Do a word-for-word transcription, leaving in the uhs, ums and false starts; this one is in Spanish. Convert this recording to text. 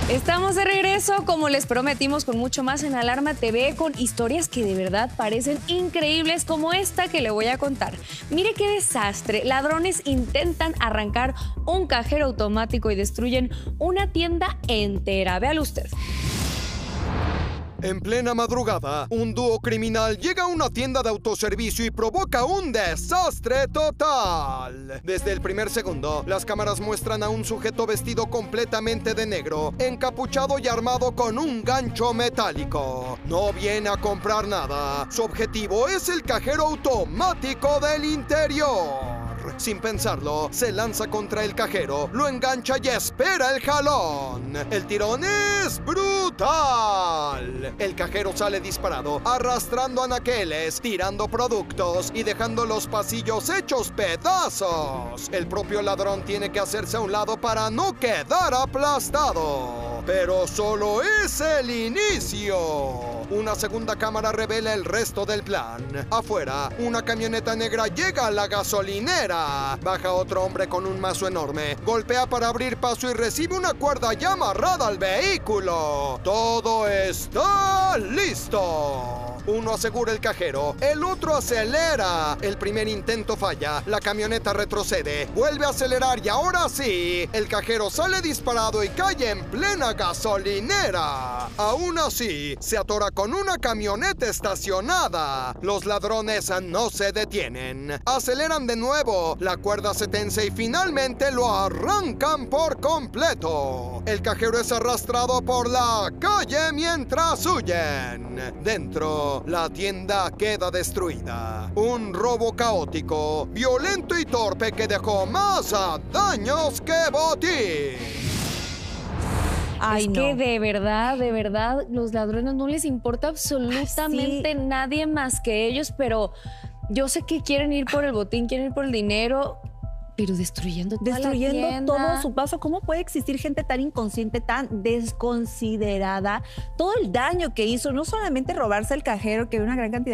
Estamos de regreso, como les prometimos, con mucho más en Alarma T V, con historias que de verdad parecen increíbles como esta que le voy a contar. Mire qué desastre. Ladrones intentan arrancar un cajero automático y destruyen una tienda entera. Véalo usted. En plena madrugada, un dúo criminal llega a una tienda de autoservicio y provoca un desastre total. Desde el primer segundo, las cámaras muestran a un sujeto vestido completamente de negro, encapuchado y armado con un gancho metálico. No viene a comprar nada. Su objetivo es el cajero automático del interior. Sin pensarlo, se lanza contra el cajero, lo engancha y espera el jalón. El tirón es brutal. El cajero sale disparado, arrastrando anaqueles, tirando productos y dejando los pasillos hechos pedazos. El propio ladrón tiene que hacerse a un lado para no quedar aplastado. Pero solo es el inicio. Una segunda cámara revela el resto del plan. Afuera, una camioneta negra llega a la gasolinera. Baja otro hombre con un mazo enorme. Golpea para abrir paso y recibe una cuerda ya amarrada al vehículo. Todo está listo. Uno asegura el cajero, el otro acelera. El primer intento falla, la camioneta retrocede, vuelve a acelerar y ahora sí, el cajero sale disparado y cae en plena gasolinera. Aún así, se atora con una camioneta estacionada. Los ladrones no se detienen. Aceleran de nuevo, la cuerda se tensa y finalmente lo arrancan por completo. El cajero es arrastrado por la calle mientras huyen. Dentro, la tienda queda destruida. Un robo caótico, violento y torpe que dejó más daños que botín. Ay, es no. que de verdad, de verdad, los ladrones no les importa absolutamente Ay, sí. nadie más que ellos, pero yo sé que quieren ir por el botín, quieren ir por el dinero, pero destruyendo toda Destruyendo la tienda. todo su paso. ¿Cómo puede existir gente tan inconsciente, tan desconsiderada? Todo el daño que hizo, no solamente robarse el cajero, que hay una gran cantidad